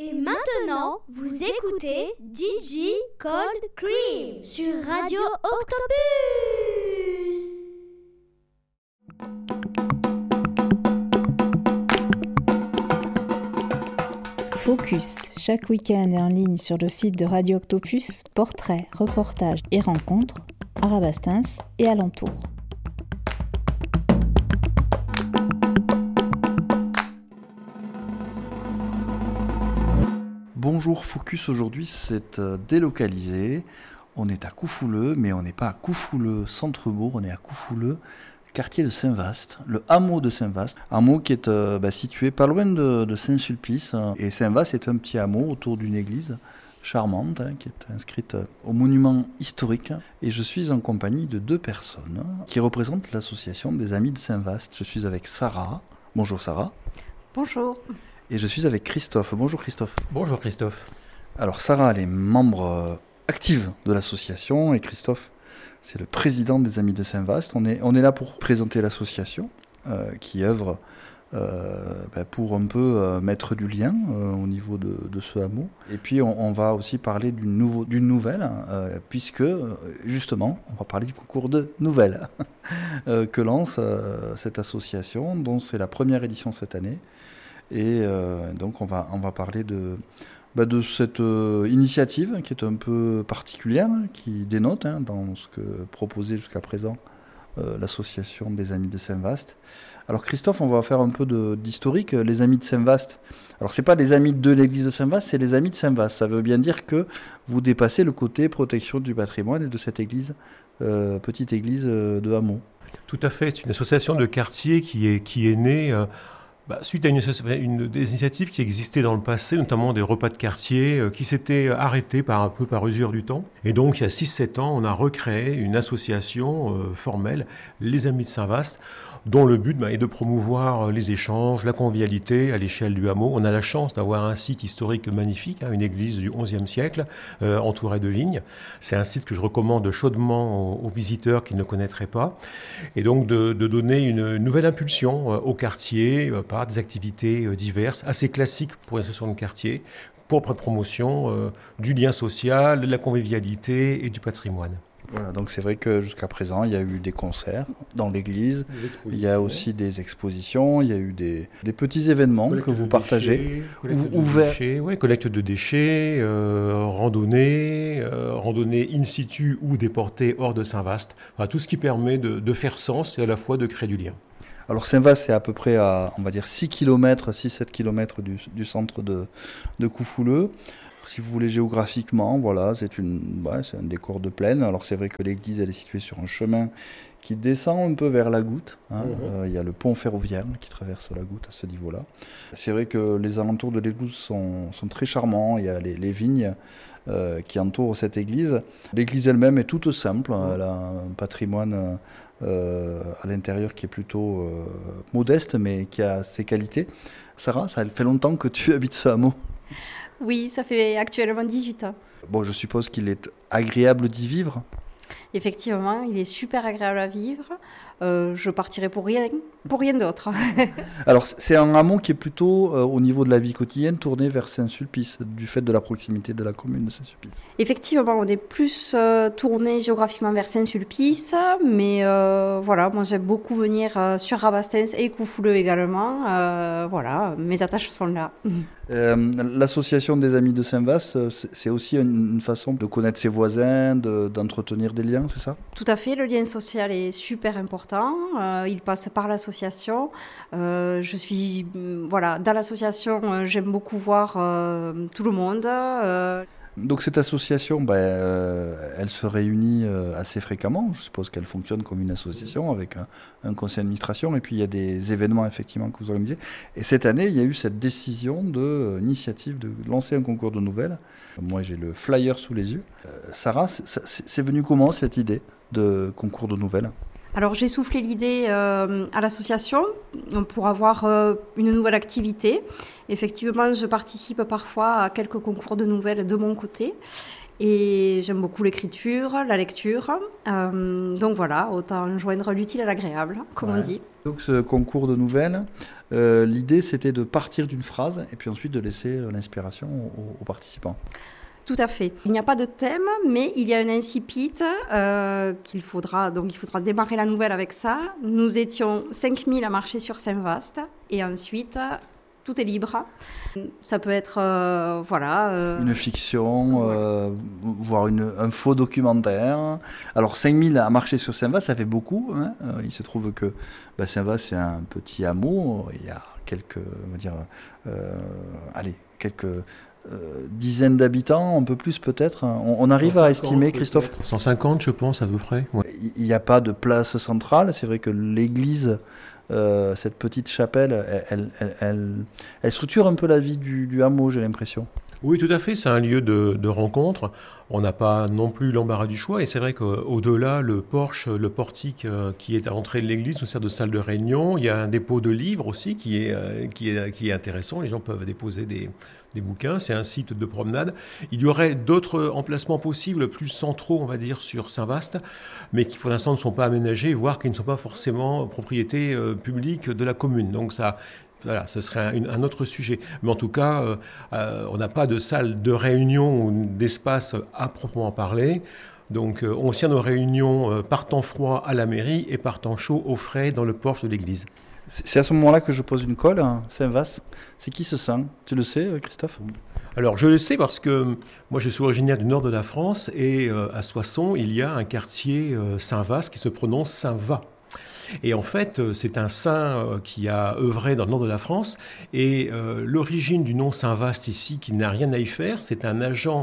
Et maintenant, vous écoutez DJ Cold Cream sur Radio Octopus. Focus, chaque week-end et en ligne sur le site de Radio Octopus, portraits, reportages et rencontres à Rabastens et alentours. Bonjour, Focus aujourd'hui c'est délocalisé. On est à Coufouleux, mais on n'est pas à Coufouleux centre-bourg, on est à Coufouleux, quartier de Saint-Vaast, le hameau de Saint-Vaast, hameau qui est situé pas loin de Saint-Sulpice. Et Saint-Vaast est un petit hameau autour d'une église charmante qui est inscrite au monument historique. Et je suis en compagnie de deux personnes qui représentent l'association des Amis de Saint-Vaast. Je suis avec Sarah. Bonjour Sarah. Bonjour. Et je suis avec Christophe. Bonjour Christophe. Bonjour Christophe. Alors Sarah, elle est membre active de l'association et Christophe, c'est le président des Amis de Saint-Vaast. On est là pour présenter l'association qui œuvre pour un peu mettre du lien au niveau de ce hameau. Et puis on va aussi parler d'une nouvelle, puisque justement on va parler du concours de nouvelles que lance cette association, dont c'est la première édition cette année. Et donc on va parler de cette initiative qui est un peu particulière, qui dénote dans ce que proposait jusqu'à présent l'association des Amis de Saint-Vaast. Alors Christophe, on va faire un peu d'historique. Les Amis de Saint-Vaast, alors c'est pas les Amis de l'église de Saint-Vaast, c'est les Amis de Saint-Vaast. Ça veut bien dire que vous dépassez le côté protection du patrimoine et de cette église, petite église de hameau. Tout à fait, c'est une association de quartier qui est née... suite à une des initiatives qui existaient dans le passé, notamment des repas de quartier, qui s'étaient arrêtés par usure du temps. Et donc, il y a 6-7 ans, on a recréé une association formelle, les Amis de Saint-Vaast, dont le but est de promouvoir les échanges, la convivialité à l'échelle du hameau. On a la chance d'avoir un site historique magnifique, une église du XIe siècle, entourée de vignes. C'est un site que je recommande chaudement aux visiteurs qui ne connaîtraient pas. Et donc, de donner une nouvelle impulsion au quartier, par des activités diverses, assez classiques pour une association de quartier, pour promotion du lien social, de la convivialité et du patrimoine. Voilà, donc c'est vrai que jusqu'à présent, il y a eu des concerts dans l'église, il y a aussi des expositions, il y a eu des petits événements que vous partagez, ouverts. Collecte de déchets, randonnée in situ ou déportée hors de Saint-Vaast. Enfin, tout ce qui permet de faire sens et à la fois de créer du lien. Alors Saint-Vaast, c'est à peu près à, on va dire, 6-7 km du centre de Coufouleux. Si vous voulez géographiquement, voilà, c'est un décor de plaine. Alors c'est vrai que l'église, elle est située sur un chemin qui descend un peu vers la Goutte. Il y a le pont ferroviaire qui traverse la Goutte à ce niveau-là. C'est vrai que les alentours de l'église sont très charmants. Il y a les vignes qui entourent cette église. L'église elle-même est toute simple. Elle a un patrimoine à l'intérieur qui est plutôt modeste, mais qui a ses qualités. Sarah, ça fait longtemps que tu habites ce hameau. Oui, ça fait actuellement 18 ans. Bon, je suppose qu'il est agréable d'y vivre. Effectivement, il est super agréable à vivre. Je partirai pour rien d'autre. Alors, c'est un hameau qui est plutôt, au niveau de la vie quotidienne, tourné vers Saint-Sulpice, du fait de la proximité de la commune de Saint-Sulpice. Effectivement, on est plus tourné géographiquement vers Saint-Sulpice, mais moi j'aime beaucoup venir sur Rabastens et Coufouleux également. Mes attaches sont là. L'association des Amis de Saint-Vaast, c'est aussi une façon de connaître ses voisins, d'entretenir des liens, c'est ça ? Tout à fait, le lien social est super important. Il passe par l'association. Je suis dans l'association, j'aime beaucoup voir tout le monde. Donc cette association, elle se réunit assez fréquemment. Je suppose qu'elle fonctionne comme une association avec un conseil d'administration. Et puis il y a des événements effectivement que vous organisez. Et cette année, il y a eu cette décision d'initiative de lancer un concours de nouvelles. Moi, j'ai le flyer sous les yeux. Sarah, c'est venu comment cette idée de concours de nouvelles ? Alors j'ai soufflé l'idée à l'association pour avoir une nouvelle activité. Effectivement, je participe parfois à quelques concours de nouvelles de mon côté. Et j'aime beaucoup l'écriture, la lecture. Donc voilà, autant joindre l'utile à l'agréable, comme on dit. Donc ce concours de nouvelles, l'idée c'était de partir d'une phrase et puis ensuite de laisser l'inspiration aux participants. Tout à fait. Il n'y a pas de thème, mais il y a un incipit qu'il faudra. Donc il faudra démarrer la nouvelle avec ça. Nous étions 5000 à marcher sur Saint-Vaast et ensuite... Tout est libre. Ça peut être, une fiction, voire un faux documentaire. Alors, 5000 à marcher sur Saint-Vaast, ça fait beaucoup. Hein. Il se trouve que Saint-Vaast, c'est un petit hameau. Il y a quelques, quelques dizaines d'habitants, un peu plus peut-être. On arrive à estimer, Christophe ? 150, je pense, à peu près. Ouais. Il n'y a pas de place centrale. C'est vrai que l'église... cette petite chapelle, elle structure un peu la vie du hameau, j'ai l'impression. Oui, tout à fait, c'est un lieu de rencontre. On n'a pas non plus l'embarras du choix, et c'est vrai qu'au-delà, le portique qui est à l'entrée de l'église nous sert de salle de réunion. Il y a un dépôt de livres aussi qui est intéressant. Les gens peuvent déposer des bouquins, c'est un site de promenade. Il y aurait d'autres emplacements possibles, plus centraux, on va dire, sur Saint-Vaast, mais qui pour l'instant ne sont pas aménagés, voire qui ne sont pas forcément propriété publique de la commune. Donc ça... Voilà, ce serait un autre sujet. Mais en tout cas, on n'a pas de salle de réunion ou d'espace à proprement parler. Donc on tient nos réunions par temps froid à la mairie et par temps chaud au frais dans le porche de l'église. C'est à ce moment-là que je pose une colle, hein, Saint-Vaast. C'est qui ce saint ? Tu le sais, Christophe ? Alors je le sais parce que moi je suis originaire du nord de la France et à Soissons, il y a un quartier Saint-Vaast qui se prononce Saint-Va. Et en fait, c'est un saint qui a œuvré dans le nord de la France. Et l'origine du nom Saint-Vaast ici, qui n'a rien à y faire, c'est un agent,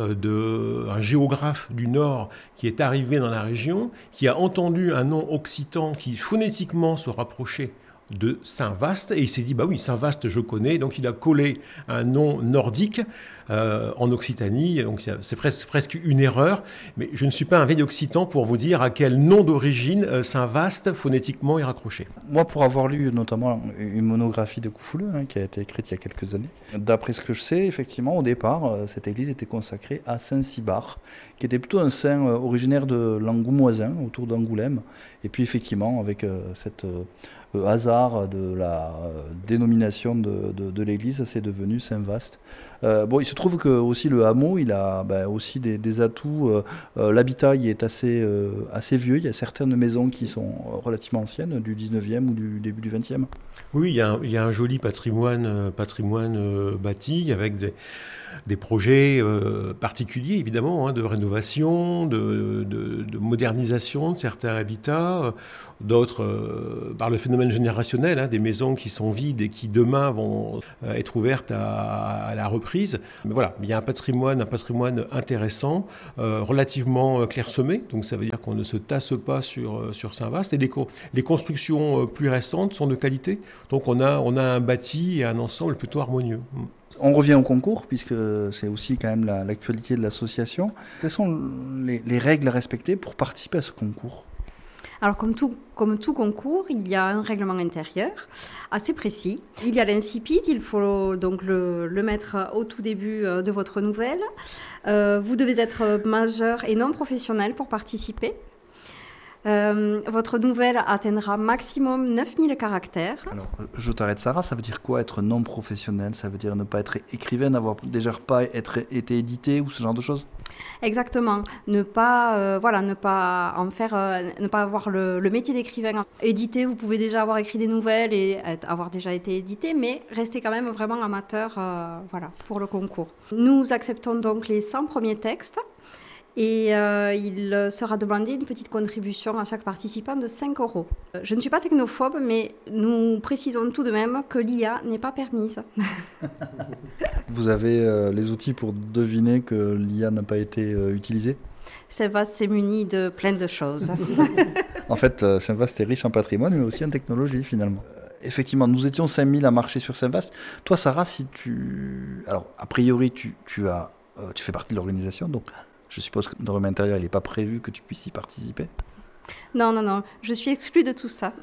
un géographe du nord qui est arrivé dans la région, qui a entendu un nom occitan qui phonétiquement se rapprochait de Saint-Vaast, et il s'est dit, bah oui, Saint-Vaast, je connais, donc il a collé un nom nordique en Occitanie, donc c'est presque une erreur, mais je ne suis pas un vieil occitan pour vous dire à quel nom d'origine Saint-Vaast, phonétiquement, est raccroché. Moi, pour avoir lu notamment une monographie de Coufouleux, qui a été écrite il y a quelques années, d'après ce que je sais, effectivement, au départ, cette église était consacrée à Saint-Cybard, qui était plutôt un saint originaire de l'Angoumoisin, autour d'Angoulême, et puis effectivement, avec cette... hasard de la dénomination de l'église, c'est devenu Saint-Vaast. Il se trouve que aussi le hameau, il a aussi des atouts. L'habitat il est assez vieux. Il y a certaines maisons qui sont relativement anciennes, du 19e ou du début du 20e. Oui, il y a un joli patrimoine bâti avec des projets particuliers, évidemment, de rénovation, de modernisation de certains habitats, d'autres par le phénomène générationnel, des maisons qui sont vides et qui demain vont être ouvertes à la reprise. Mais voilà, il y a un patrimoine intéressant, relativement clairsemé, donc ça veut dire qu'on ne se tasse pas sur Saint-Vaast. Et les constructions plus récentes sont de qualité, donc on a un bâti et un ensemble plutôt harmonieux. On revient au concours, puisque c'est aussi quand même l'actualité de l'association. Quelles sont les règles à respecter pour participer à ce concours ? Alors, comme tout concours, il y a un règlement intérieur assez précis. Il y a l'incipit, il faut donc le mettre au tout début de votre nouvelle. Vous devez être majeur et non professionnel pour participer. Votre nouvelle atteindra maximum 9000 caractères. Alors, je t'arrête Sarah, ça veut dire quoi être non professionnel ? Ça veut dire ne pas être écrivain, n'avoir déjà pas été édité ou ce genre de choses ? Exactement, ne pas avoir le métier d'écrivain édité. Vous pouvez déjà avoir écrit des nouvelles et avoir déjà été édité, mais restez quand même vraiment amateur pour le concours. Nous acceptons donc les 100 premiers textes. Et il sera demandé une petite contribution à chaque participant de 5 €. Je ne suis pas technophobe, mais nous précisons tout de même que l'IA n'est pas permise. Vous avez les outils pour deviner que l'IA n'a pas été utilisée ? Saint-Vaast s'est muni de plein de choses. En fait, Saint-Vaast est riche en patrimoine, mais aussi en technologie, finalement. Effectivement, nous étions 5000 à marcher sur Saint-Vaast. Toi, Sarah, alors, a priori, tu fais partie de l'organisation, donc... Je suppose que dans le règlement intérieur, il n'est pas prévu que tu puisses y participer. Non, je suis exclue de tout ça.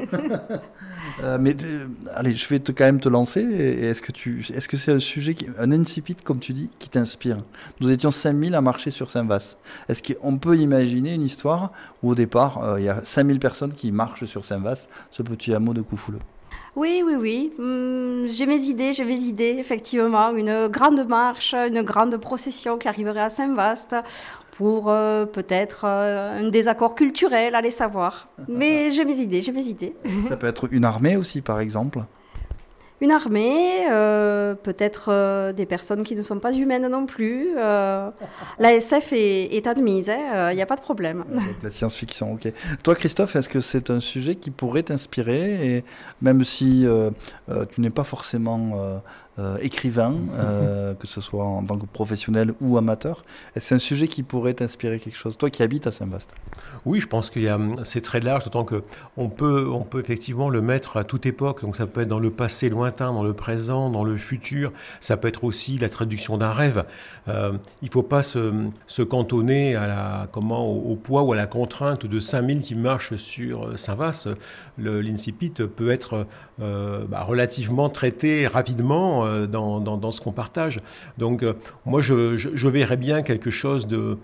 Allez, je vais quand même te lancer. Et est-ce que c'est un sujet, un incipit, comme tu dis, qui t'inspire? Nous étions 5000 à marcher sur Saint-Vaast. Est-ce qu'on peut imaginer une histoire où au départ, il y a 5000 personnes qui marchent sur Saint-Vaast, ce petit hameau de Coufouleux? Oui. J'ai mes idées, effectivement. Une grande marche, une grande procession qui arriverait à Saint-Vaast pour peut-être un désaccord culturel, allez savoir. Mais j'ai mes idées. Ça peut être une armée aussi, par exemple. Une armée, peut-être des personnes qui ne sont pas humaines non plus. La SF est admise, il n'y a pas de problème. Avec la science-fiction, ok. Toi, Christophe, est-ce que c'est un sujet qui pourrait t'inspirer, et même si tu n'es pas forcément écrivain, que ce soit en tant que professionnel ou amateur, est-ce que c'est un sujet qui pourrait t'inspirer quelque chose? Toi qui habites à Saint-Vaast. Oui, je pense c'est très large, d'autant qu'on peut effectivement le mettre à toute époque. Donc ça peut être dans le passé lointain, dans le présent, dans le futur. Ça peut être aussi la traduction d'un rêve. Il ne faut pas se cantonner au poids ou à la contrainte de 5000 qui marchent sur Saint-Vaast. L'incipit peut être relativement traité rapidement dans ce qu'on partage. Donc moi je verrais bien quelque chose de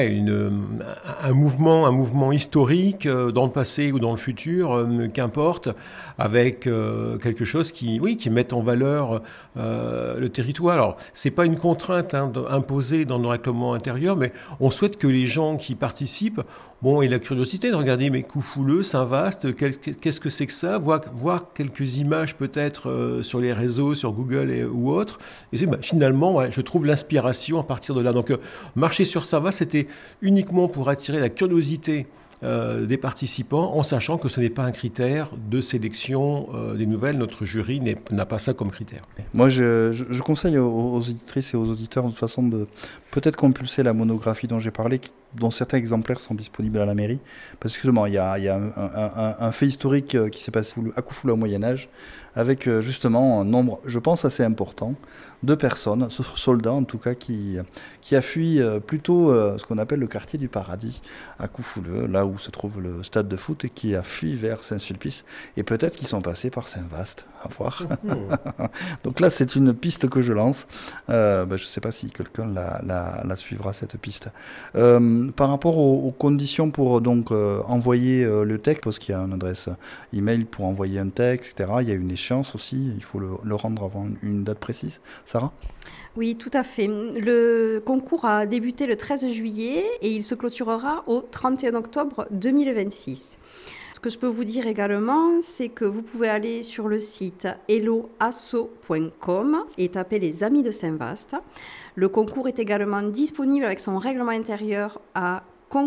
un mouvement historique dans le passé ou dans le futur, qu'importe, avec quelque chose qui mette en valeur le territoire. Alors c'est pas une contrainte imposée dans nos règlements intérieurs, mais on souhaite que les gens qui participent aient la curiosité de regarder Coufouleux, Saint-Vaast, qu'est-ce que c'est que ça, voir quelques images peut-être sur les réseaux, sur Google ou autres. Et finalement, je trouve l'inspiration à partir de là. Donc marcher sur Saint-Vaast, c'était uniquement pour attirer la curiosité des participants, en sachant que ce n'est pas un critère de sélection des nouvelles. Notre jury n'a pas ça comme critère. Moi, je conseille aux auditrices et aux auditeurs de toute façon de peut-être compulser la monographie dont j'ai parlé, dont certains exemplaires sont disponibles à la mairie, parce que justement, il y a un fait historique qui s'est passé à Coufouleux au Moyen-Âge, avec justement un nombre, je pense, assez important de personnes, soldats en tout cas, qui a fui plutôt ce qu'on appelle le quartier du Paradis, à Coufouleux, là où se trouve le stade de foot, et qui a fui vers Saint-Sulpice, et peut-être qu'ils sont passés par Saint-Vaast, à voir. Donc là, c'est une piste que je lance. Je ne sais pas si quelqu'un la suivra, cette piste. Par rapport aux conditions pour donc envoyer le texte, parce qu'il y a une adresse email pour envoyer un texte, etc. Il y a une échéance aussi, il faut le rendre avant une date précise. Sarah ? Oui, tout à fait. Le concours a débuté le 13 juillet et il se clôturera au 31 octobre 2026. Ce que je peux vous dire également, c'est que vous pouvez aller sur le site helloasso.com et taper les Amis de Saint-Vaast. Le concours est également disponible avec son règlement intérieur à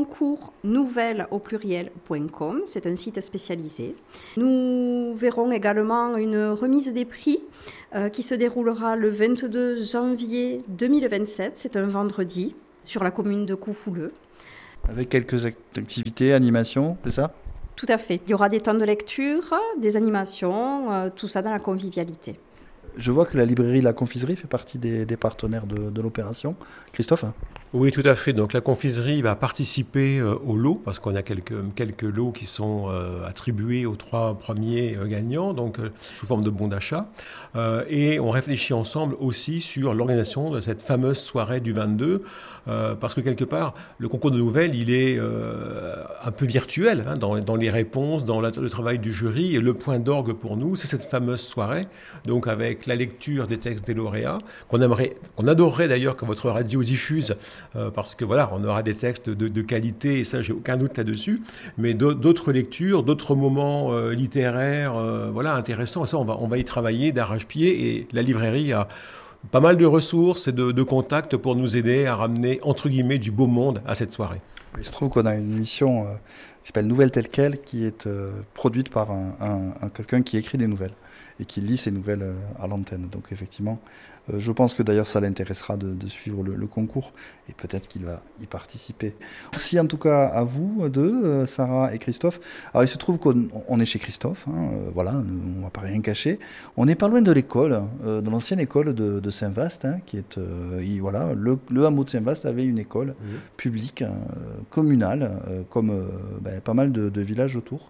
concoursnouvelles.com, c'est un site spécialisé. Nous verrons également une remise des prix qui se déroulera le 22 janvier 2027, c'est un vendredi, sur la commune de Coufouleux. Avec quelques activités, animations, c'est ça ? Tout à fait. Il y aura des temps de lecture, des animations, tout ça dans la convivialité. Je vois que la librairie La Confiserie fait partie des partenaires de l'opération. Christophe ? Oui, tout à fait. Donc la confiserie va participer au lot, parce qu'on a quelques lots qui sont attribués aux 3 premiers gagnants, donc sous forme de bons d'achat. Et on réfléchit ensemble aussi sur l'organisation de cette fameuse soirée du 22, parce que quelque part, le concours de nouvelles, il est un peu virtuel dans les réponses, dans le travail du jury. Et le point d'orgue pour nous, c'est cette fameuse soirée, donc avec la lecture des textes des lauréats, qu'on adorerait d'ailleurs que votre radio diffuse, parce que voilà, on aura des textes de qualité, et ça, j'ai aucun doute là-dessus, mais d'autres lectures, d'autres moments littéraires, intéressants. Et ça, on va y travailler d'arrache-pied, et la librairie a pas mal de ressources et de contacts pour nous aider à ramener, entre guillemets, du beau monde à cette soirée. Il se trouve qu'on a une émission qui s'appelle Nouvelles telles quelles, qui est produite par quelqu'un qui écrit des nouvelles. et qui lit ces nouvelles à l'antenne. Donc effectivement, je pense que d'ailleurs ça l'intéressera de suivre le concours et peut-être qu'il va y participer. Merci en tout cas à vous deux, Sarah et Christophe. Alors il se trouve qu'on est chez Christophe, voilà, on ne va pas rien cacher. On n'est pas loin de l'école, de l'ancienne école de Saint-Vaast, qui est, voilà, le hameau de Saint-Vaast avait une école publique, communale, comme pas mal de villages autour.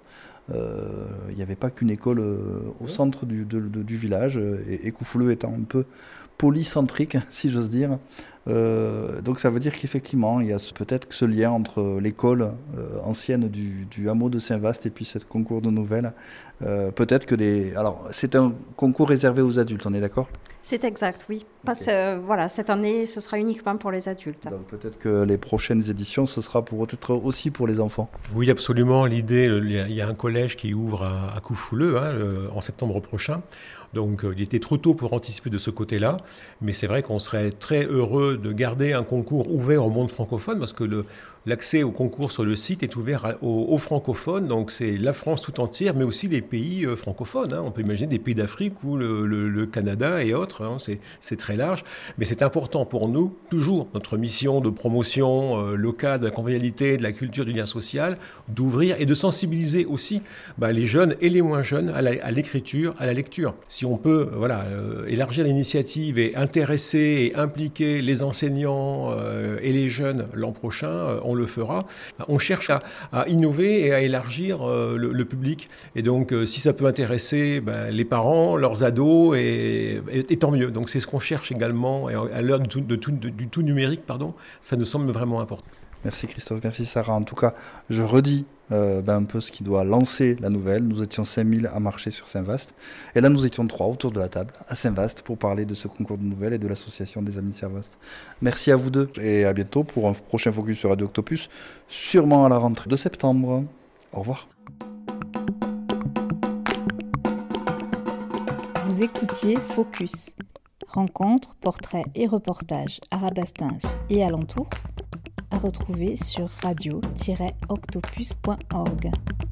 Il n'y avait pas qu'une école au centre du village, et Coufouleux étant un peu polycentrique, si j'ose dire. Donc ça veut dire qu'effectivement, il y a peut-être ce lien entre l'école ancienne du hameau de Saint-Vaast et puis ce concours de nouvelles. Peut-être que Alors, c'est un concours réservé aux adultes, on est d'accord ? C'est exact, oui. Voilà, cette année, ce sera uniquement pour les adultes. Donc peut-être que les prochaines éditions, ce sera peut-être aussi pour les enfants. Oui, absolument. L'idée, il y a un collège qui ouvre à Coufouleux en septembre prochain. Donc il était trop tôt pour anticiper de ce côté-là. Mais c'est vrai qu'on serait très heureux de garder un concours ouvert au monde francophone parce que l'accès au concours sur le site est ouvert aux francophones. Donc c'est la France tout entière, mais aussi les pays francophones. On peut imaginer des pays d'Afrique ou le Canada et autres. C'est très large. Mais c'est important pour nous, toujours, notre mission de promotion locale de la convivialité, de la culture, du lien social, d'ouvrir et de sensibiliser aussi les jeunes et les moins jeunes à l'écriture, à la lecture. Si on peut élargir l'initiative et intéresser et impliquer les enseignants et les jeunes l'an prochain, on le fera. On cherche à innover et à élargir le public. Et donc, si ça peut intéresser les parents, leurs ados, et tant mieux. Donc, c'est ce qu'on cherche également. Et à l'heure du tout numérique, ça nous semble vraiment important. Merci Christophe, merci Sarah. En tout cas, je redis un peu ce qui doit lancer la nouvelle. Nous étions 5000 à marcher sur Saint-Vaast. Et là, nous étions 3 autour de la table à Saint-Vaast pour parler de ce concours de nouvelles et de l'association des Amis de Saint-Vaast. Merci à vous deux et à bientôt pour un prochain Focus sur Radio Octopus, sûrement à la rentrée de septembre. Au revoir. Vous écoutiez Focus. Rencontres, portraits et reportages à Rabastens et alentours, à retrouver sur radio-octopus.org.